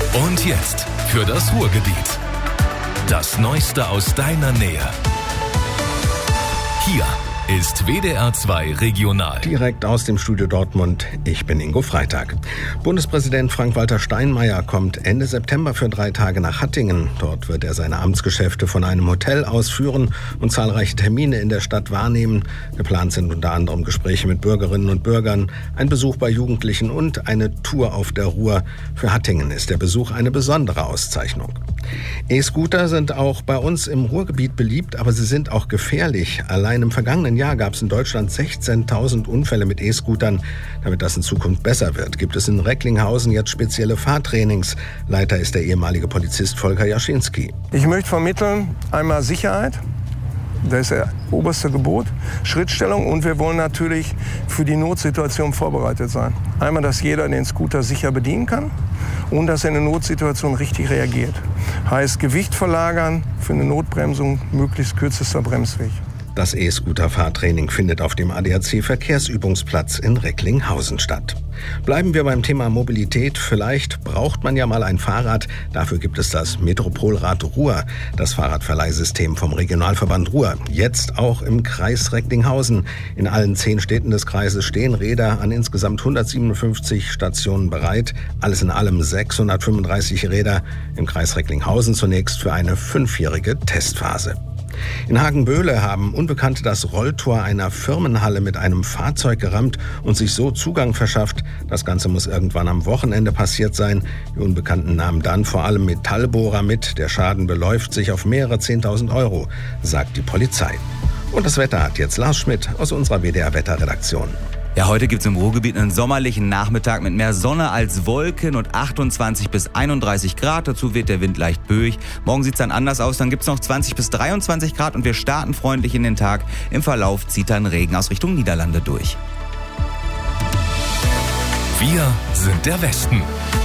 Und jetzt für das Ruhrgebiet. Das Neueste aus deiner Nähe. Hier ist WDR 2 Regional. Direkt aus dem Studio Dortmund, ich bin Ingo Freitag. Bundespräsident Frank-Walter Steinmeier kommt Ende September für 3 Tage nach Hattingen. Dort wird er seine Amtsgeschäfte von einem Hotel aus führen und zahlreiche Termine in der Stadt wahrnehmen. Geplant sind unter anderem Gespräche mit Bürgerinnen und Bürgern, ein Besuch bei Jugendlichen und eine Tour auf der Ruhr. Für Hattingen ist der Besuch eine besondere Auszeichnung. E-Scooter sind auch bei uns im Ruhrgebiet beliebt, aber sie sind auch gefährlich. Allein im vergangenen Jahr gab es in Deutschland 16.000 Unfälle mit E-Scootern. Damit das in Zukunft besser wird, gibt es in Recklinghausen jetzt spezielle Fahrtrainings. Leiter ist der ehemalige Polizist Volker Jaschinski. Ich möchte vermitteln, einmal Sicherheit. Das ist das oberste Gebot, Schrittstellung, und wir wollen natürlich für die Notsituation vorbereitet sein. Einmal, dass jeder den Scooter sicher bedienen kann und dass er in einer Notsituation richtig reagiert. Heißt Gewicht verlagern, für eine Notbremsung möglichst kürzester Bremsweg. Das E-Scooter-Fahrtraining findet auf dem ADAC-Verkehrsübungsplatz in Recklinghausen statt. Bleiben wir beim Thema Mobilität. Vielleicht braucht man ja mal ein Fahrrad. Dafür gibt es das Metropolrad Ruhr, das Fahrradverleihsystem vom Regionalverband Ruhr. Jetzt auch im Kreis Recklinghausen. In allen 10 Städten des Kreises stehen Räder an insgesamt 157 Stationen bereit. Alles in allem 635 Räder. Im Kreis Recklinghausen zunächst für eine 5-jährige Testphase. In Hagenböhle haben Unbekannte das Rolltor einer Firmenhalle mit einem Fahrzeug gerammt und sich so Zugang verschafft. Das Ganze muss irgendwann am Wochenende passiert sein. Die Unbekannten nahmen dann vor allem Metallbohrer mit. Der Schaden beläuft sich auf mehrere 10.000 Euro, sagt die Polizei. Und das Wetter hat jetzt Lars Schmidt aus unserer WDR-Wetterredaktion. Ja, heute gibt's im Ruhrgebiet einen sommerlichen Nachmittag mit mehr Sonne als Wolken und 28 bis 31 Grad. Dazu wird der Wind leicht böig. Morgen sieht's dann anders aus. Dann gibt's noch 20 bis 23 Grad und wir starten freundlich in den Tag. Im Verlauf zieht dann Regen aus Richtung Niederlande durch. Wir sind der Westen.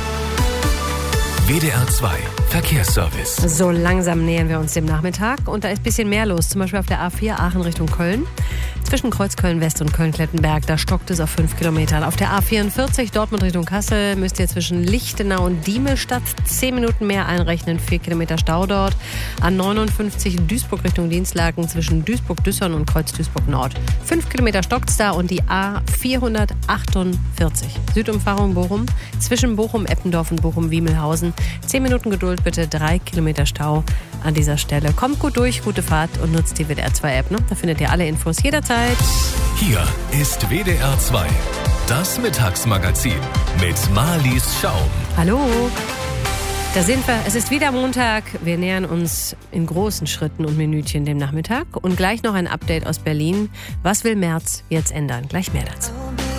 WDR 2 Verkehrsservice. So langsam nähern wir uns dem Nachmittag und da ist ein bisschen mehr los. Zum Beispiel auf der A4 Aachen Richtung Köln. Zwischen Kreuzköln-West und Köln-Klettenberg, da stockt es auf 5 Kilometern. Auf der A44 Dortmund Richtung Kassel müsst ihr zwischen Lichtenau und Diemelstadt 10 Minuten mehr einrechnen, 4 Kilometer Stau dort. A59 Duisburg Richtung Dienstlaken zwischen Duisburg-Düssern und Kreuz-Duisburg-Nord. 5 Kilometer stockt's da und die A448 Südumfahrung Bochum zwischen Bochum-Eppendorf und Bochum-Wiemelhausen. 10 Minuten Geduld bitte, 3 Kilometer Stau an dieser Stelle. Kommt gut durch, gute Fahrt und nutzt die WDR 2 App. Ne? Da findet ihr alle Infos jederzeit. Hier ist WDR 2, das Mittagsmagazin mit Marlies Schaum. Hallo, da sind wir. Es ist wieder Montag. Wir nähern uns in großen Schritten und Minütchen dem Nachmittag. Und gleich noch ein Update aus Berlin. Was will Merz jetzt ändern? Gleich mehr dazu.